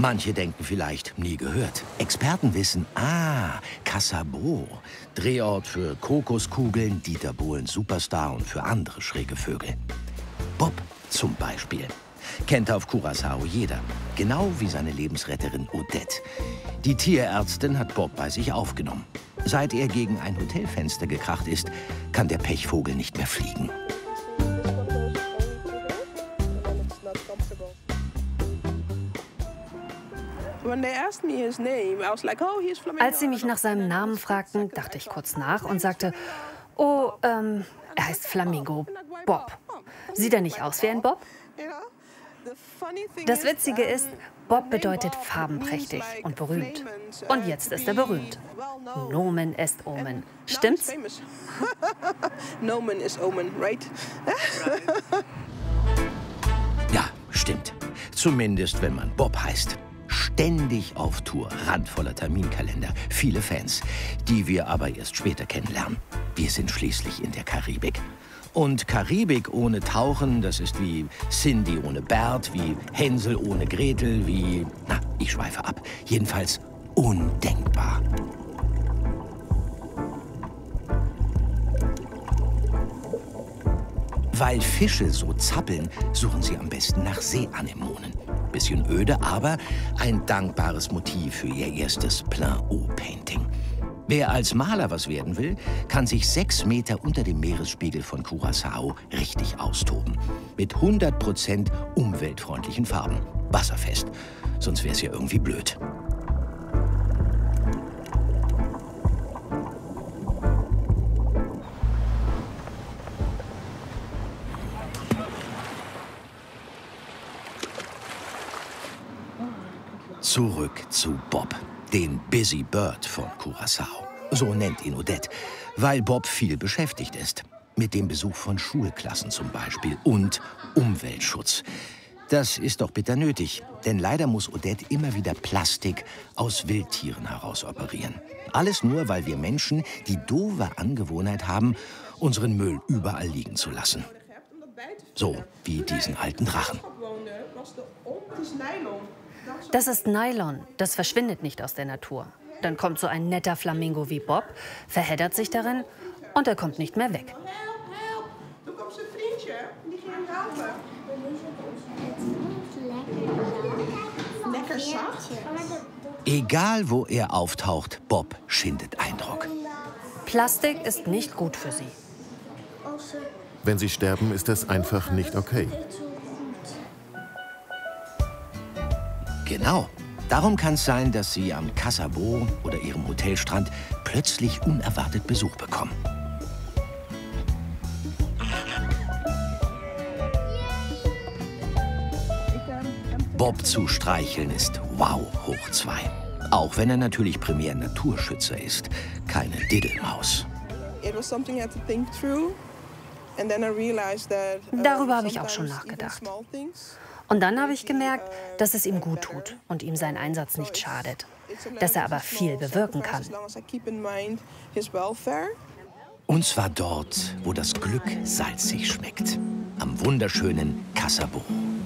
Manche denken vielleicht, nie gehört. Experten wissen, Casabot. Drehort für Kokoskugeln, Dieter Bohlens Superstar und für andere schräge Vögel. Bob zum Beispiel. Kennt auf Curaçao jeder. Genau wie seine Lebensretterin Odette. Die Tierärztin hat Bob bei sich aufgenommen. Seit er gegen ein Hotelfenster gekracht ist, kann der Pechvogel nicht mehr fliegen. Als sie mich nach seinem Namen fragten, dachte ich kurz nach und sagte, oh, er heißt Flamingo, Bob. Sieht er nicht aus wie ein Bob? Das Witzige ist, Bob bedeutet farbenprächtig und berühmt. Und jetzt ist er berühmt. Nomen est Omen. Stimmt's? Nomen is Omen, right? Ja, stimmt. Zumindest, wenn man Bob heißt. Ständig auf Tour, randvoller Terminkalender, viele Fans, die wir aber erst später kennenlernen. Wir sind schließlich in der Karibik. Und Karibik ohne Tauchen, das ist wie Cindy ohne Bert, wie Hänsel ohne Gretel, wie... Na, ich schweife ab. Jedenfalls undenkbar. Weil Fische so zappeln, suchen sie am besten nach Seeanemonen. Bisschen öde, aber ein dankbares Motiv für ihr erstes Plein-Eau-Painting. Wer als Maler was werden will, kann sich 6 Meter unter dem Meeresspiegel von Curaçao richtig austoben. Mit 100% umweltfreundlichen Farben. Wasserfest. Sonst wäre es ja irgendwie blöd. Zurück zu Bob, den Busy Bird von Curaçao. So nennt ihn Odette, weil Bob viel beschäftigt ist. Mit dem Besuch von Schulklassen zum Beispiel und Umweltschutz. Das ist doch bitter nötig, denn leider muss Odette immer wieder Plastik aus Wildtieren herausoperieren. Alles nur, weil wir Menschen die doofe Angewohnheit haben, unseren Müll überall liegen zu lassen. So wie diesen alten Drachen. Das ist Nylon. Das verschwindet nicht aus der Natur. Dann kommt so ein netter Flamingo wie Bob, verheddert sich darin und er kommt nicht mehr weg. Du kommst een vriendje, die ging helpen. Lekker zacht. Egal, wo er auftaucht, Bob schindet Eindruck. Plastik ist nicht gut für sie. Wenn sie sterben, ist das einfach nicht okay. Genau. Darum kann es sein, dass Sie am Casabot oder Ihrem Hotelstrand plötzlich unerwartet Besuch bekommen. Bob zu streicheln ist wow hoch 2. Auch wenn er natürlich primär Naturschützer ist, keine Diddelmaus. Darüber habe ich auch schon nachgedacht. Und dann habe ich gemerkt, dass es ihm gut tut und ihm sein Einsatz nicht schadet. Dass er aber viel bewirken kann. Und zwar dort, wo das Glück salzig schmeckt. Am wunderschönen Casabot.